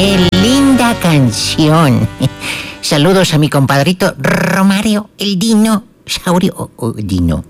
¡Qué linda canción! Saludos a mi compadrito Romario, el dinosaurio. Dino.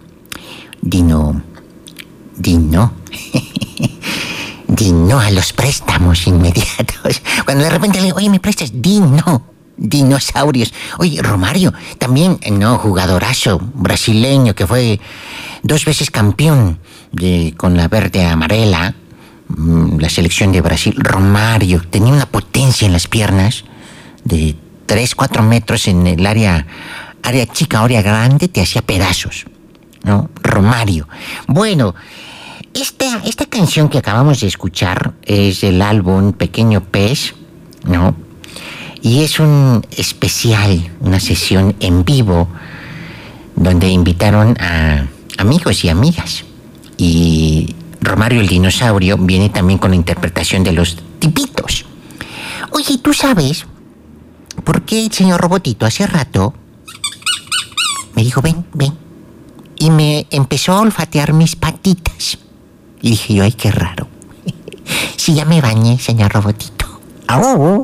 Dino a los préstamos inmediatos. Cuando de repente le digo, oye, ¿me prestas? Dinosaurios. Oye, Romario, también, jugadorazo brasileño que fue 2 veces campeón con la verde amarela, la selección de Brasil. Romario tenía una potencia en las piernas de 3-4 metros en el área chica, área grande, te hacía pedazos, ¿no? Romario. Bueno, esta canción que acabamos de escuchar es del álbum Pequeño Pez, ¿no? Y es un especial, una sesión en vivo donde invitaron a amigos y amigas. Y Romario el dinosaurio viene también con la interpretación de los tipitos. Oye, ¿tú sabes por qué el señor Robotito hace rato me dijo, ven? Y me empezó a olfatear mis patitas. Y dije yo, ay, qué raro. Si ya me bañé, señor Robotito. ¡Au!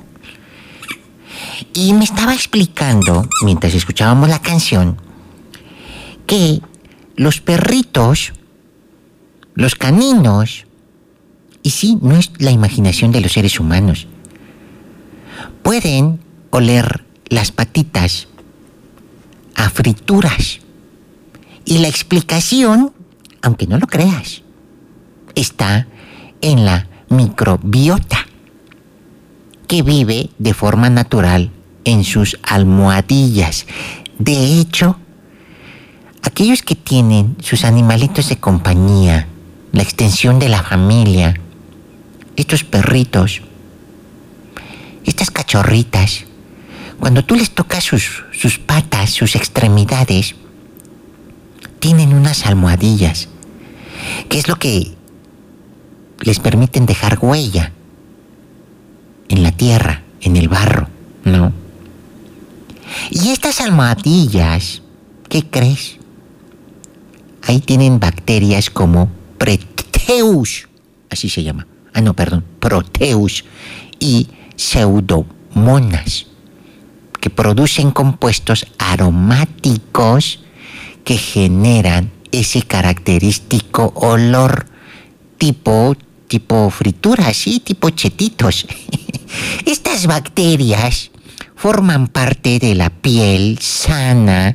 Y me estaba explicando, mientras escuchábamos la canción, que los perritos, los caninos, y sí, no es la imaginación de los seres humanos, pueden oler las patitas a frituras. Y la explicación, aunque no lo creas, está en la microbiota, que vive de forma natural en sus almohadillas. De hecho, aquellos que tienen sus animalitos de compañía, la extensión de la familia, estos perritos, estas cachorritas, cuando tú les tocas sus patas, sus extremidades, tienen unas almohadillas, que es lo que les permiten dejar huella en la tierra, en el barro, ¿no? Y estas almohadillas, ¿qué crees? Ahí tienen bacterias como Proteus, así se llama. Proteus y Pseudomonas, que producen compuestos aromáticos que generan ese característico olor tipo fritura, así, tipo chetitos. Estas bacterias forman parte de la piel sana,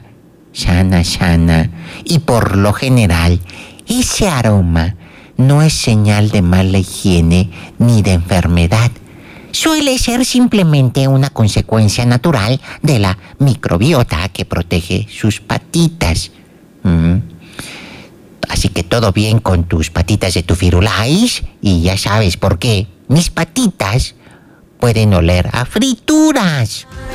y por lo general, ese aroma no es señal de mala higiene ni de enfermedad. Suele ser simplemente una consecuencia natural de la microbiota que protege sus patitas. Así que todo bien con tus patitas de tu Firulais, y ya sabes por qué mis patitas pueden oler a frituras.